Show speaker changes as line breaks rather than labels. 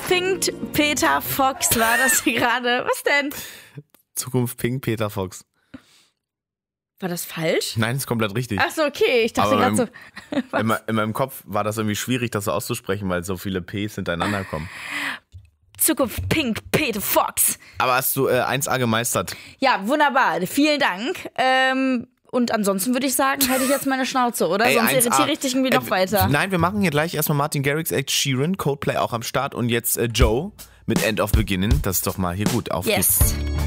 Pink Peter Fox war das gerade. Was denn?
Zukunft Pink Peter Fox.
War das falsch?
Nein, ist komplett richtig.
Ach so, okay. Ich dachte gerade so.
In meinem Kopf war das irgendwie schwierig, das so auszusprechen, weil so viele Ps hintereinander kommen.
Zukunft Pink Peter Fox.
Aber hast du 1A gemeistert?
Ja, wunderbar. Vielen Dank. Und ansonsten würde ich sagen, halte ich jetzt meine Schnauze, oder?
Ey,
Sonst
1A.
irritiere ich dich irgendwie noch weiter.
Nein, wir machen hier gleich erstmal Martin Garrix, Ed Sheeran, Coldplay auch am Start und jetzt Joe mit End of Beginning. Das ist doch mal hier gut. Auf geht's.
Yes.